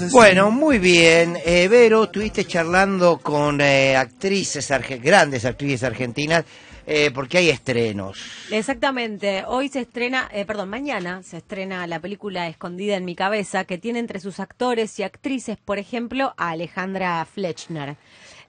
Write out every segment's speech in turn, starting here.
Bueno, muy bien. Vero, estuviste charlando con grandes actrices argentinas, porque hay estrenos. Exactamente. Hoy se estrena, mañana se estrena la película Escondida en mi cabeza, que tiene entre sus actores y actrices, por ejemplo, a Alejandra Flechner.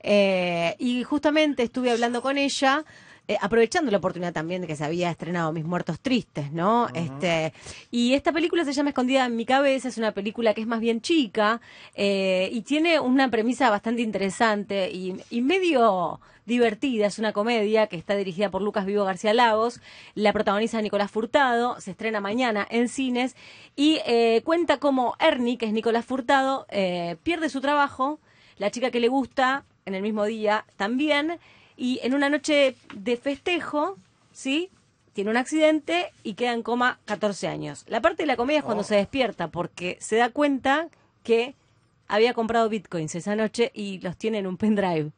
Y justamente estuve hablando con ella, aprovechando la oportunidad también de que se había estrenado Mis Muertos Tristes, ¿no? Y esta película se llama Escondida en mi cabeza, es una película que es más bien chica, y tiene una premisa bastante interesante y medio divertida. Es una comedia que está dirigida por Lucas Vivo García Lagos, la protagoniza Nicolás Furtado, se estrena mañana en cines y cuenta cómo Ernie, que es Nicolás Furtado, pierde su trabajo, la chica que le gusta en el mismo día también, y en una noche de festejo, ¿sí?, tiene un accidente y queda en coma 14 años. La parte de la comedia es cuando se despierta, porque se da cuenta que había comprado bitcoins esa noche y los tiene en un pendrive.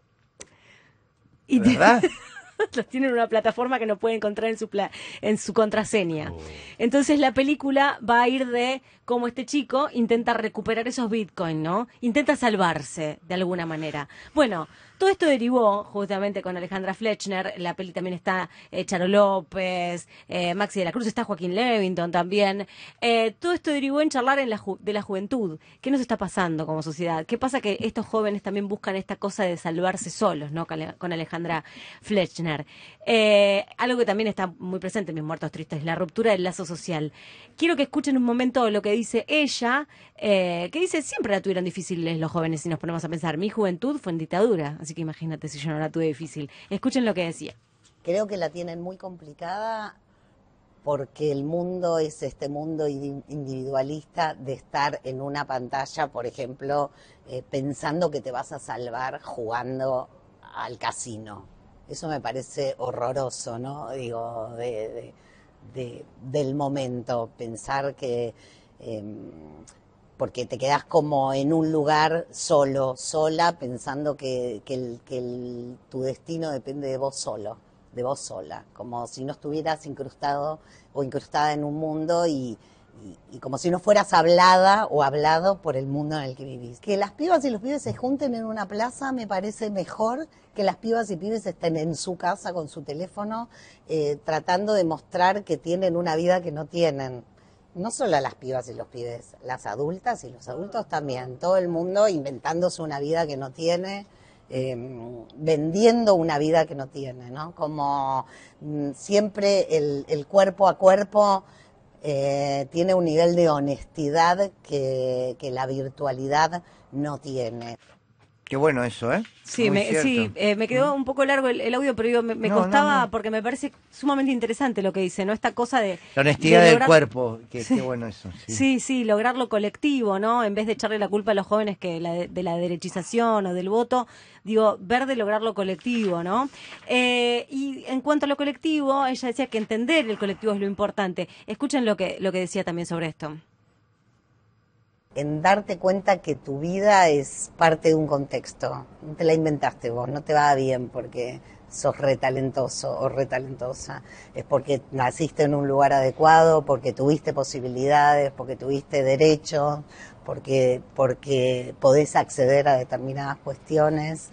Y ¿Verdad? los tiene en una plataforma que no puede encontrar en su contraseña. Entonces la película va a ir de cómo este chico intenta recuperar esos bitcoins, ¿no? Intenta salvarse de alguna manera. Bueno, todo esto derivó justamente con Alejandra Flechner. La peli también está Charo López, Maxi de la Cruz, está Joaquín Levington también. Todo esto derivó en charlar de la juventud. ¿Qué nos está pasando como sociedad? ¿Qué pasa que estos jóvenes también buscan esta cosa de salvarse solos, ¿no? Con Alejandra Flechner. Algo que también está muy presente en Mis Muertos Tristes, la ruptura del lazo social. Quiero que escuchen un momento lo que dice ella, que dice: siempre la tuvieron difíciles los jóvenes si nos ponemos a pensar. Mi juventud fue en dictadura, así que imagínate si yo no la tuve difícil. Escuchen lo que decía. Creo que la tienen muy complicada porque el mundo es este mundo individualista de estar en una pantalla, por ejemplo, pensando que te vas a salvar jugando al casino. Eso me parece horroroso, ¿no? Digo, del momento, pensar que... porque te quedás como en un lugar solo, sola, pensando que tu destino depende de vos solo, de vos sola, como si no estuvieras incrustado o incrustada en un mundo y como si no fueras hablada o hablado por el mundo en el que vivís. Que las pibas y los pibes se junten en una plaza me parece mejor que las pibas y pibes estén en su casa con su teléfono tratando de mostrar que tienen una vida que no tienen. No solo a las pibas y los pibes, las adultas y los adultos también. Todo el mundo inventándose una vida que no tiene, vendiendo una vida que no tiene, ¿no? Como siempre el cuerpo a cuerpo tiene un nivel de honestidad que la virtualidad no tiene. Qué bueno eso, ¿eh? Sí, me quedó un poco largo el audio, pero digo, me costaba no. Porque me parece sumamente interesante lo que dice, ¿no? Esta cosa de... La honestidad del cuerpo, qué bueno eso. Sí, lograr lo colectivo, ¿no? En vez de echarle la culpa a los jóvenes que de la derechización o del voto, digo, ver de lograr lo colectivo, ¿no? Y en cuanto a lo colectivo, ella decía que entender el colectivo es lo importante. Escuchen lo que decía también sobre esto. En darte cuenta que tu vida es parte de un contexto. No te la inventaste vos, no te va bien porque sos re talentoso o re talentosa. Es porque naciste en un lugar adecuado, porque tuviste posibilidades, porque tuviste derechos, porque podés acceder a determinadas cuestiones.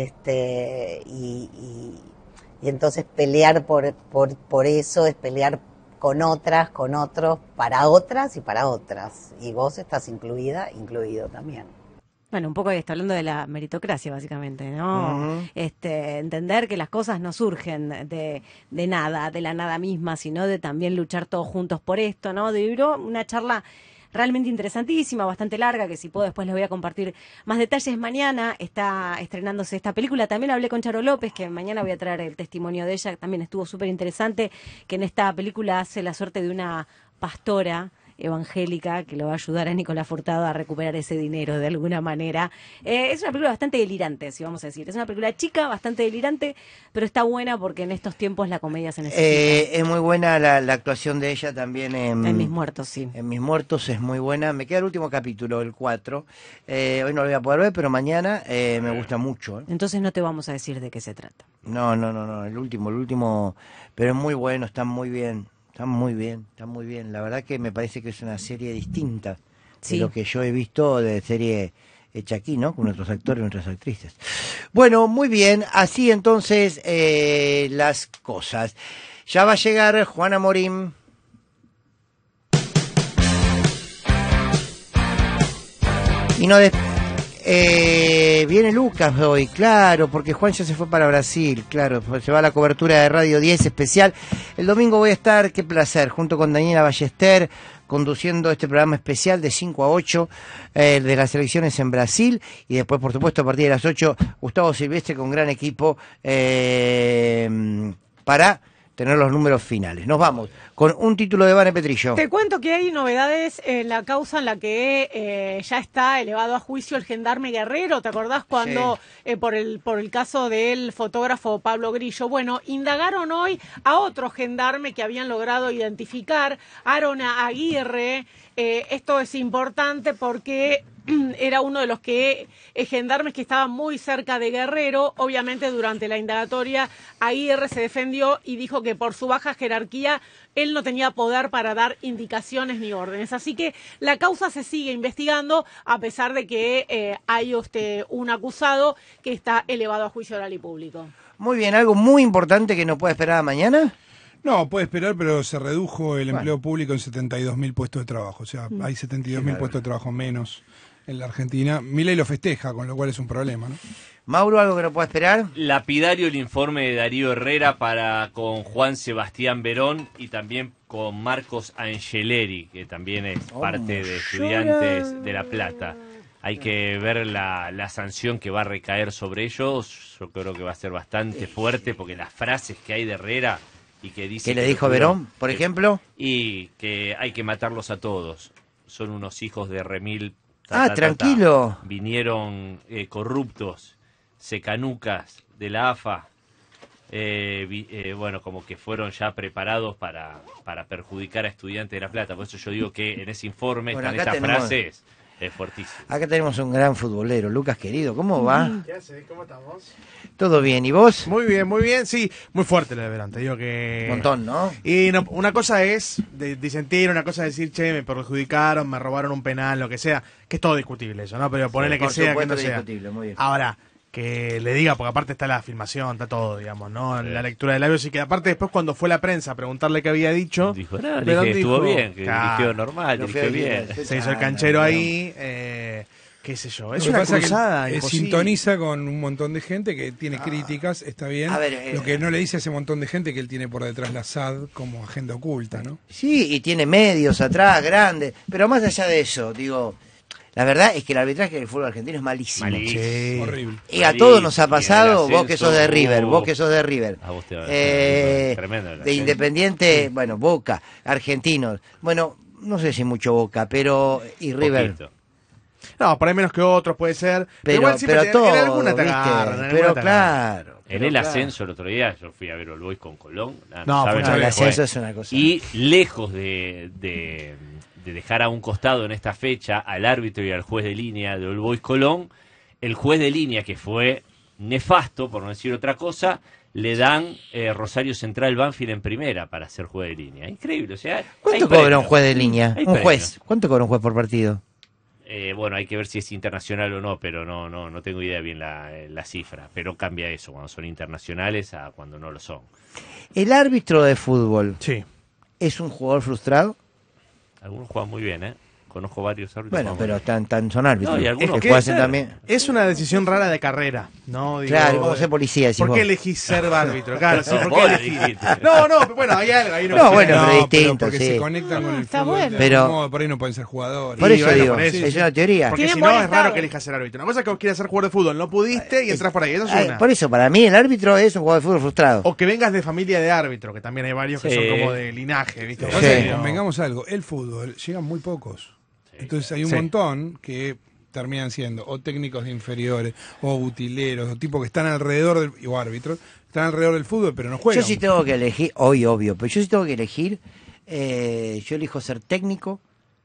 Y entonces pelear por eso es pelear con otras, con otros, para otras y para otras. Y vos estás incluido también. Bueno, un poco está hablando de la meritocracia, básicamente, ¿no? Entender que las cosas no surgen de nada, de la nada misma, sino de también luchar todos juntos por esto, ¿no? Duró una charla realmente interesantísima, bastante larga, que si puedo después les voy a compartir más detalles. Mañana está estrenándose esta película. También hablé con Charo López, que mañana voy a traer el testimonio de ella, que también estuvo súper interesante, que en esta película hace la suerte de una pastora evangélica que lo va a ayudar a Nicolás Furtado a recuperar ese dinero de alguna manera. Es una película bastante delirante, si vamos a decir. Es una película chica, bastante delirante, pero está buena porque en estos tiempos la comedia se necesita. Es muy buena la actuación de ella también en Mis Muertos, sí. En Mis Muertos es muy buena. Me queda el último capítulo, el 4. Hoy no lo voy a poder ver, pero mañana me gusta mucho. Entonces no te vamos a decir de qué se trata. No, el último, pero es muy bueno, está muy bien. Está muy bien. La verdad que me parece que es una serie distinta Sí. de lo que yo he visto de serie hecha aquí, ¿no? Con nuestros actores y nuestras actrices. Bueno, muy bien, así entonces las cosas. Ya va a llegar Juana Morín. Y no viene Lucas hoy, claro, porque Juan ya se fue para Brasil, claro, se va a la cobertura de Radio 10 especial. El domingo voy a estar, qué placer, junto con Daniela Ballester, conduciendo este programa especial de 5 a 8 de las elecciones en Brasil, y después, por supuesto, a partir de las 8, Gustavo Silvestre con gran equipo para tener los números finales. Nos vamos con un título de Vane Petrillo. Te cuento que hay novedades en la causa en la que ya está elevado a juicio el gendarme Guerrero. ¿Te acordás cuando por el caso del fotógrafo Pablo Grillo? Bueno, indagaron hoy a otro gendarme que habían logrado identificar, Aaron Aguirre. Esto es importante porque era uno de los gendarmes que estaban muy cerca de Guerrero. Obviamente, durante la indagatoria, Aguirre se defendió y dijo que por su baja jerarquía él no tenía poder para dar indicaciones ni órdenes. Así que la causa se sigue investigando, a pesar de que hay un acusado que está elevado a juicio oral y público. Muy bien, algo muy importante que no puede esperar a mañana. No, puede esperar, pero se redujo el empleo público en 72.000 puestos de trabajo. O sea, hay 72.000 puestos de trabajo menos en la Argentina. Milei lo festeja, con lo cual es un problema, ¿no? Mauro, ¿algo que no puede esperar? Lapidario el informe de Darío Herrera con Juan Sebastián Verón y también con Marcos Angeleri, que también es parte de Estudiantes de La Plata. Hay que ver la sanción que va a recaer sobre ellos. Yo creo que va a ser bastante fuerte, porque las frases que hay de Herrera y que dice... ¿Qué le dijo Verón, por ejemplo? Y que hay que matarlos a todos. Son unos hijos de remil... tranquilo. Vinieron corruptos, secanucas de la AFA. Bueno, como que fueron ya preparados para perjudicar a Estudiantes de La Plata. Por eso yo digo que en ese informe están estas frases fuertísimas. Acá tenemos un gran futbolero, Lucas querido, ¿cómo va? ¿Qué haces? ¿Cómo estamos? ¿Todo bien? ¿Y vos? Muy bien, sí, muy fuerte lo de Verón, te digo que... Un montón, ¿no? Y no, una cosa es disentir, una cosa es decir, che, me perjudicaron, me robaron un penal, lo que sea, que es todo discutible eso, ¿no? Pero ponerle que sea, que no sea. Muy bien. Ahora, que le diga, porque aparte está la filmación, está todo, digamos, ¿no? La lectura de labios, y que aparte después cuando fue la prensa a preguntarle qué había dicho... Dijo, no, dije que estuvo bien, que dirigió normal, dirigió bien. Se hizo el canchero ahí... qué sé yo, es una cruzada imposible. Sintoniza con un montón de gente que tiene críticas, está bien. A ver, lo que no le dice a ese montón de gente que él tiene por detrás la SAD como agenda oculta, ¿no? Sí, y tiene medios atrás, grandes, pero más allá de eso, digo, la verdad es que el arbitraje del fútbol argentino es malísimo. Sí. Horrible. Y a todos nos ha pasado, Y el vos que sos de River, A vos te va a tremendo el de Independiente, bueno, Boca, argentinos, bueno, no sé si mucho Boca, pero y River. Poquito. No, por ahí menos que otros puede ser. Pero todo, en alguna te ¿viste? agarran, en Pero alguna te agarran. claro. En el ascenso el otro día yo fui a ver All Boys con Colón. No, saben no, lo el que ascenso fue. es una cosa. Y lejos de dejar a un costado en esta fecha al árbitro y al juez de línea de All Boys Colón, el juez de línea, que fue nefasto, por no decir otra cosa, le dan Rosario Central Banfield en primera para ser juez de línea. Increíble, o sea... ¿Cuánto hay cobra premios. un juez de línea? Hay Un premios. juez. ¿Cuánto cobra un juez por partido? Bueno, hay que ver si es internacional o no, pero no tengo idea bien la cifra. Pero cambia eso cuando son internacionales a cuando no lo son. ¿El árbitro de fútbol Sí. es un jugador frustrado? Algunos juegan muy bien, ¿eh? Conozco varios árbitros. Bueno, pero son árbitros. No, y algunos que puede hacen ser. también. Es una decisión rara de carrera, ¿no? Digo, Claro, como ser policía. decís ¿Por vos. qué elegís ser árbitro? Claro, sí, ¿por qué Vos elegís? dijiste. No, bueno, hay algo. Hay No, bueno, pero No, distinto, porque sí. se conectan con el está fútbol bueno. de Pero- algún modo, por ahí no pueden ser jugadores. Por Sí, eso bueno, digo, por eso, es sí. una teoría. Porque Tienen si no, buen es raro estado. que elijas ser árbitro. Una cosa es que vos quieras ser jugador de fútbol, no pudiste y entras por ahí. Eso es una. Por eso, para mí el árbitro es un jugador de fútbol frustrado. O que vengas de familia de árbitro, que también hay varios que Sí. son como de linaje, ¿viste? Lo Sí. que pasa es que Pero- convengamos algo, el fútbol llegan muy pocos. Entonces hay un Sí. montón que terminan siendo o técnicos de inferiores, o utileros, o tipos que están alrededor del, o árbitros, están alrededor del fútbol pero no juegan. Yo sí tengo que elegir, hoy obvio, pero yo sí tengo que elegir, yo elijo ser técnico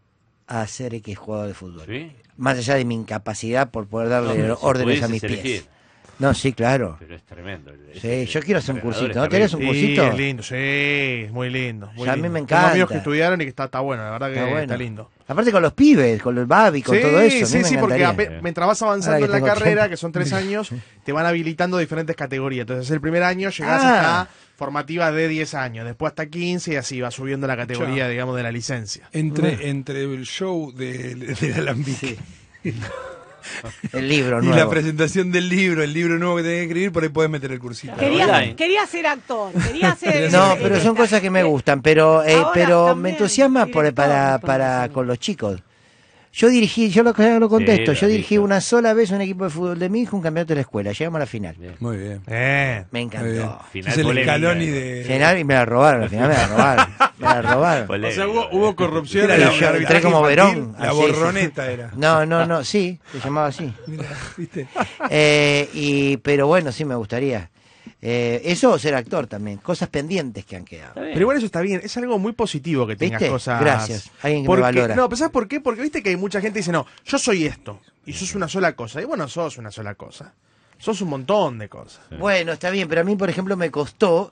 a ser X jugador de fútbol. ¿Sí? Más allá de mi incapacidad por poder darle No, pero si órdenes a pudieses mis pies. elegir. No, sí, claro. Pero es tremendo. Sí, yo quiero hacer un entrenador cursito. ¿No está tenés un bien. cursito? Sí, es lindo, sí, es muy lindo. Muy Ya a mí lindo. me Tengo encanta. amigos que estudiaron y que está bueno, la verdad que Está bueno. está lindo. Aparte con los pibes, con el Babi, con todo eso. A mí Sí, me sí, porque encantaría. mientras vas avanzando Ahora en que la tengo carrera, tiempo. que son 3 años, te van habilitando diferentes categorías. Entonces, el primer año llegás Ah. hasta formativas de 10 años, después hasta 15 y así va subiendo la categoría, digamos, de la licencia. Entre el show del Alambique El libro y nuevo. la presentación del libro, el libro nuevo que tenés que escribir, por ahí podés meter el cursito. Online. Quería ser actor, quería ser... No, pero son cosas que me gustan, pero Ahora me también, entusiasma director, para con los chicos. Yo dirigí, yo lo contesto, Sí, yo lo dirigí dijo. una sola vez un equipo de fútbol de mi hijo, un campeonato de la escuela, llegamos a la final. Bien. Muy bien. Me Muy bien. encantó. Final Es el polémica, Scaloni de... Final y me la robaron, al final me la robaron. Me la robaron. O sea, hubo corrupción Era en la- el Yo arbitraje entré como infantil. Verón. La así, borroneta era. No, sí, se llamaba así. Mirá, ¿viste? Pero bueno, sí me gustaría. Eso o ser actor también, cosas pendientes que han quedado. Pero igual eso está bien, es algo muy positivo que tengas ¿Viste? cosas. Gracias, alguien que me Porque- valora. No, pero ¿sabes por qué? Porque viste que hay mucha gente que dice, no, yo soy esto, y sos una sola cosa. Y bueno, sos una sola cosa. Sos un montón de cosas. Bueno, está bien, pero a mí, por ejemplo, me costó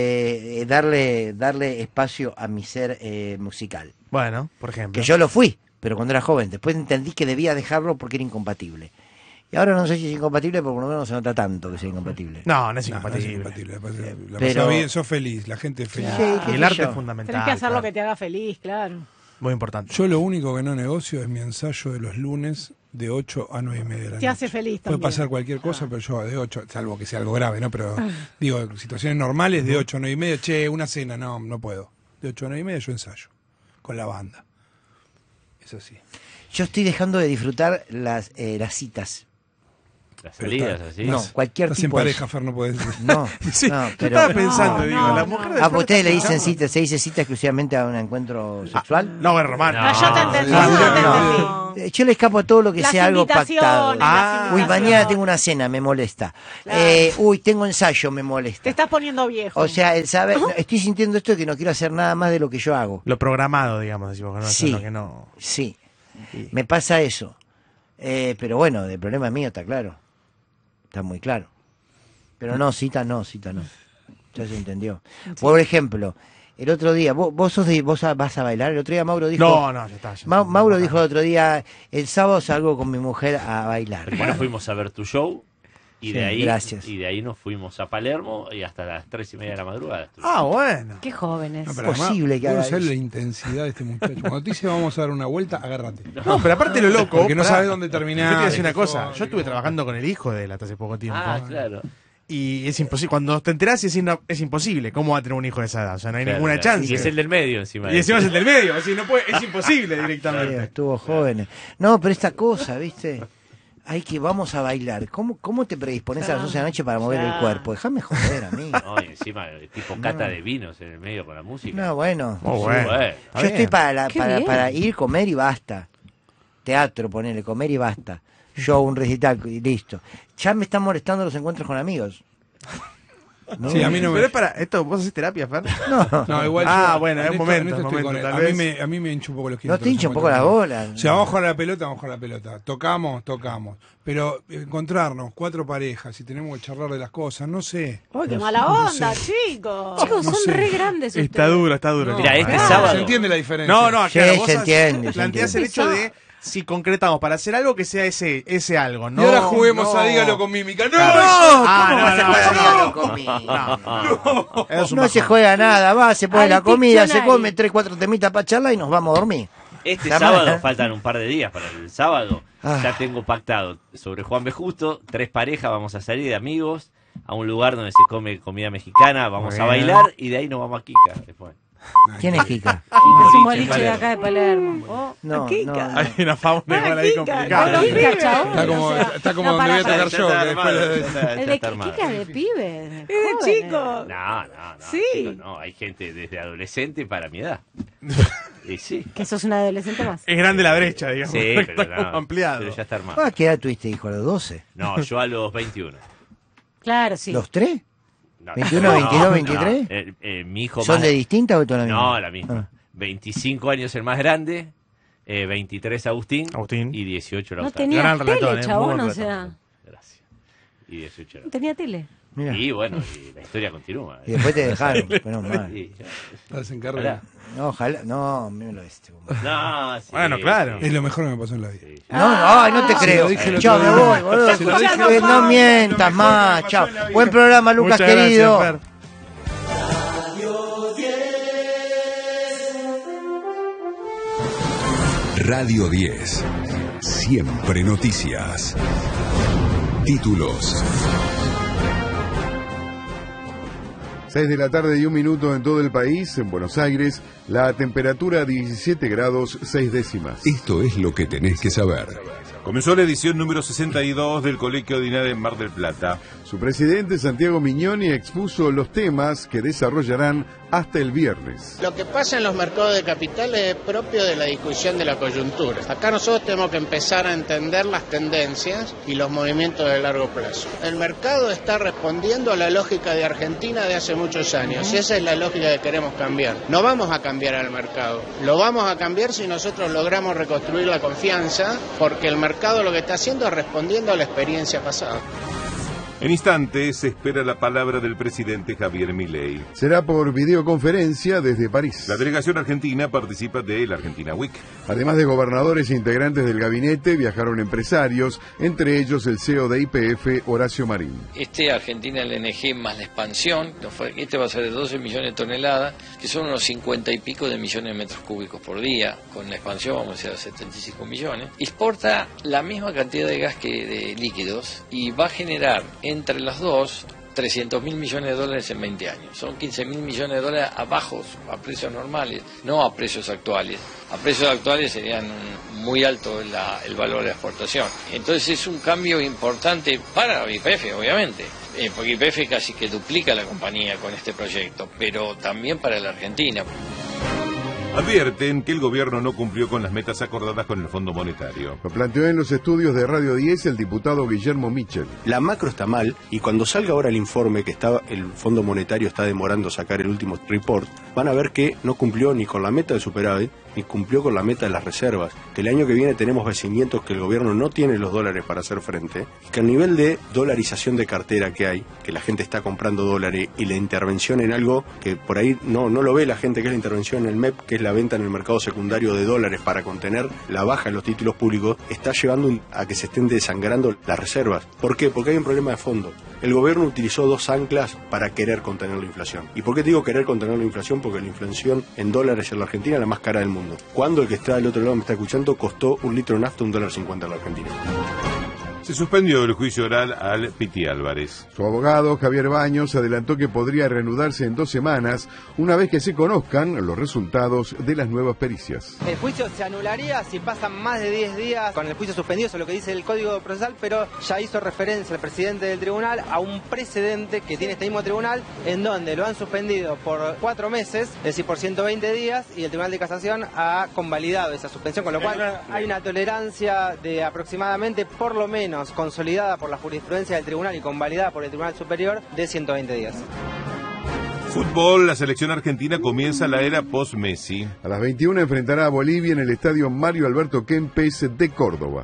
darle espacio a mi ser musical. Bueno, por ejemplo. Que yo lo fui, pero cuando era joven. Después entendí que debía dejarlo porque era incompatible. Y ahora no sé si es incompatible, porque por lo menos no se nota tanto que sea incompatible. No, no es No, no es incompatible. incompatible. La Pero- pasás bien, sos feliz, la gente es feliz. Sí, qué Y el sé arte yo. es fundamental. Tenés que hacer lo claro. que te haga feliz, claro. Muy importante. Yo lo único que no negocio es mi ensayo de los lunes de 8 a 9 y media de la Te noche. hace feliz Puede también. pasar cualquier cosa, pero yo de 8, salvo que sea algo grave, ¿no? Pero digo, situaciones normales de 8 a 9 y media, che, una cena, no puedo. De 8 a 9 y media yo ensayo con la banda. Es así. Yo estoy dejando de disfrutar las citas. Las Pero salidas, está- así. No, cualquier Estás en tipo de... pareja, Fer, no podés decir. No, Sí, no, yo pero... estaba pensando, No, digo, no, la no. mujer de Ah, Fer ¿ustedes le está dicen pensando. cita, se dice cita exclusivamente a un encuentro sexual? No, es romano. No. yo te entendí, no, yo te no. entendí. Yo le escapo a todo lo que Las sea algo invitaciones, pactado. las Uy, invitaciones. mañana tengo una cena, me molesta. Claro. Uy, tengo ensayo, me molesta. Te estás poniendo viejo. O sea, él sabe, estoy sintiendo esto de que no quiero hacer nada más de lo que yo hago. Lo programado, digamos, decimos que no es Sí. lo que no. Sí, me pasa eso. Pero bueno, el problema es mío, está claro. Está muy claro. Pero no, cita no. Ya se entendió. Por ejemplo, el otro día, vos vas a bailar. El otro día Mauro dijo... No, ya está. ya está. Mauro dijo el otro día, el sábado salgo con mi mujer a bailar. Primero fuimos a ver tu show y Sí, de ahí gracias. y de ahí nos fuimos a Palermo y hasta las 3:30 de la madrugada. estuvimos. Ah, bueno. Qué jóvenes. No, Es pero posible además, que vos no haga sabés eso. la intensidad de este muchacho. Cuando te dice vamos a dar una vuelta, agárrate. No, pero aparte lo loco. Porque no pará. sabes dónde terminar. Yo te voy a decir una qué cosa. cosa, Yo estuve trabajando con el hijo de él hasta hace poco tiempo. Ah, claro. Y es imposible. Cuando te enterás es imposible. ¿Cómo va a tener un hijo de esa edad? O sea, no hay Claro, ninguna claro. chance. Y es el del medio encima. Y encima es el del medio. Así no puede, es imposible directamente. Estuvo jóvenes. No, pero esta cosa, ¿viste? Vamos a bailar. ¿Cómo te predispones a las 12 de la noche para mover el Claro. cuerpo? Déjame joder a mí. No, y encima tipo cata de vinos en el medio con la música. No, bueno. Muy bueno. Bueno. Está Yo estoy bien. Qué bien. para ir, comer y basta. Teatro, ponele, comer y basta. Show, un recital y listo. Ya me están molestando los encuentros con amigos. ¿No? Sí, a mí no Pero me... es para. ¿Esto vos haces terapia, Fer? No, igual Ah, yo, bueno, en es un esto- momento, en esto es estoy momento, con- tal a mí me hincha un poco los No kilómetros. te hincha un poco las bolas. O sea, vamos a jugar a la pelota, Tocamos. Pero encontrarnos 4 parejas y tenemos que charlar de las cosas, no sé. Uy, qué mala onda, sé. chicos. Chicos, No son sé. re grandes ustedes. Está duro. Mira, este Claro, sábado- se entiende la diferencia. No, Sí, claro, se vos entiende, se planteás el entiende. hecho de si concretamos para hacer algo que sea ese algo, ¿no? Y ahora juguemos no. a Dígalo con mímica. ¡No! Ah, ¿Cómo no, vas a no, jugar no, Dígalo no. conmigo? Eso es un No se bajón. juega nada, va, se pone la Al comida, se Dictionary. come 3-4 temitas para charlar y nos vamos a dormir. Este Está sábado, mal, ¿eh? faltan un par de días para el sábado, Ah. ya tengo pactado sobre Juan B. Justo, 3 parejas, vamos a salir de amigos a un lugar donde se come comida mexicana, vamos Muy a bien. bailar y de ahí nos vamos a Kika después. ¿Quién es Kika? Es un Boliche, boliche de Palermo. acá de Palermo. Oh. No, Kika. no. Hay una fauna Ah, igual ahí Kika, complicada. con los Kika, chabón. Está como No, donde voy a para, tocar yo. que después El de está armado. Kika es de pibe. Es de chico. No, Sí. chicos, no, hay gente desde adolescente para mi edad. Y sí. Que sos un adolescente más. Es grande la brecha, digamos. Sí, Está pero, como no, ampliado. pero ya está armado. Ah, ¿qué edad tuviste, hijo? ¿A los 12? No, yo a los 21. Claro, sí. ¿Los 3? No, 21, 22, 23. Mi hijo ¿Son más- de distintas o toda la misma? No, la misma. Ah. 25 años el más grande, 23 Agustín, Agustín. y 18 No Lautaro. tenía Gran tele, relatón, muy chabón, buen o sea. Gracias. y 18 horas. No tenía tele. Mira. Y bueno, y la historia continúa. Y después te dejaron, menos mal. Sí, ya. Estás en carrera. No, ojalá, no, mímelo No, sí, Bueno, claro. Es lo mejor que me pasó en la vida. sí. No, ay, no te creo. lo dije el Chao, otro me día. voy, boludo. Se lo dije No, el otro no día. mientas Lo mejor más, que me chao. pasó en la vida. Buen programa, Lucas, Muchas querido. gracias, Fer. Radio 10. Siempre noticias. Títulos. 6 de la tarde y 1 minuto en todo el país. En Buenos Aires, la temperatura 17 grados 6 décimas. Esto es lo que tenés que saber. Comenzó la edición número 62 del Colegio Dinar en Mar del Plata. Su presidente, Santiago Mignoni, expuso los temas que desarrollarán hasta el viernes. Lo que pasa en los mercados de capitales es propio de la discusión de la coyuntura. Acá nosotros tenemos que empezar a entender las tendencias y los movimientos de largo plazo. El mercado está respondiendo a la lógica de Argentina de hace muchos años y esa es la lógica que queremos cambiar. No vamos a cambiar al mercado, lo vamos a cambiar si nosotros logramos reconstruir la confianza, porque el mercado lo que está haciendo es respondiendo a la experiencia pasada. En instantes se espera la palabra del presidente Javier Milei. Será por videoconferencia desde París. La delegación argentina participa de la Argentina Week. Además de gobernadores e integrantes del gabinete, viajaron empresarios, entre ellos el CEO de YPF, Horacio Marín. Argentina LNG más la expansión, este va a ser de 12 millones de toneladas, que son unos 50 y pico de millones de metros cúbicos por día. Con la expansión vamos a ir a 75 millones. Exporta la misma cantidad de gas que de líquidos y va a generar entre las dos 300.000 millones de dólares en 20 años. Son 15.000 millones de dólares a bajos, a precios normales, no a precios actuales. A precios actuales serían muy alto el valor de la exportación. Entonces es un cambio importante para YPF, obviamente, porque YPF casi que duplica la compañía con este proyecto, pero también para la Argentina. Advierten que el gobierno no cumplió con las metas acordadas con el Fondo Monetario. Lo planteó en los estudios de Radio 10 el diputado Guillermo Michel. La macro está mal y cuando salga ahora el informe que el Fondo Monetario está demorando sacar el último report, van a ver que no cumplió ni con la meta de superávit ni cumplió con la meta de las reservas, que el año que viene tenemos vencimientos que el gobierno no tiene los dólares para hacer frente, y que el nivel de dolarización de cartera que hay, que la gente está comprando dólares y la intervención en algo que por ahí no lo ve la gente, que es la intervención en el MEP, que es la venta en el mercado secundario de dólares para contener la baja en los títulos públicos, está llevando a que se estén desangrando las reservas. ¿Por qué? Porque hay un problema de fondo. El gobierno utilizó dos anclas para querer contener la inflación. ¿Y por qué digo querer contener la inflación? Porque la inflación en dólares en la Argentina es la más cara del mundo. Cuando el que está del otro lado me está escuchando, costó un litro de nafta $1.50 en la Argentina. Se suspendió el juicio oral al Piti Álvarez. Su abogado, Javier Baños, adelantó que podría reanudarse en 2 semanas, una vez que se conozcan los resultados de las nuevas pericias. El juicio se anularía si pasan más de 10 días con el juicio suspendido, eso es lo que dice el Código Procesal, pero ya hizo referencia el presidente del tribunal a un precedente que tiene este mismo tribunal, en donde lo han suspendido por 4 meses, es decir, por 120 días, y el Tribunal de Casación ha convalidado esa suspensión, con lo cual hay una tolerancia de aproximadamente, por lo menos, consolidada por la jurisprudencia del tribunal y convalidada por el Tribunal Superior, de 120 días. Fútbol, la selección argentina comienza la era post-Messi. A las 21 enfrentará a Bolivia en el estadio Mario Alberto Kempes de Córdoba.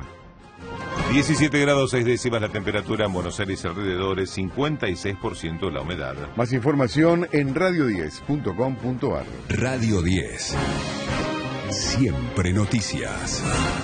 17 grados 6 décimas la temperatura en Buenos Aires y alrededores, 56% la humedad. Más información en radio10.com.ar. Radio 10. Siempre noticias.